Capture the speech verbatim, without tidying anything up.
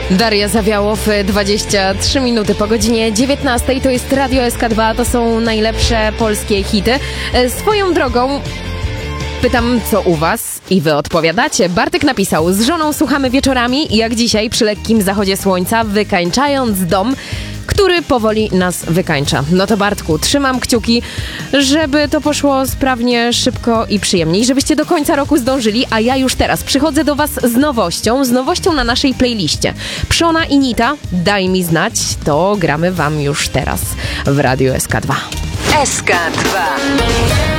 Daria Zawiałow, dwadzieścia trzy minuty po godzinie dziewiętnastej. To jest Radio S K dwa, to są najlepsze polskie hity. Swoją drogą pytam, co u was, i wy odpowiadacie. Bartek napisał: z żoną słuchamy wieczorami, jak dzisiaj przy lekkim zachodzie słońca, wykańczając dom, który powoli nas wykańcza. No to Bartku, trzymam kciuki, żeby to poszło sprawnie, szybko i przyjemnie, i żebyście do końca roku zdążyli, a ja już teraz przychodzę do was z nowością, z nowością na naszej playliście. Przona i Nita, Daj mi znać, to gramy wam już teraz w Radiu S K dwa. S K dwa.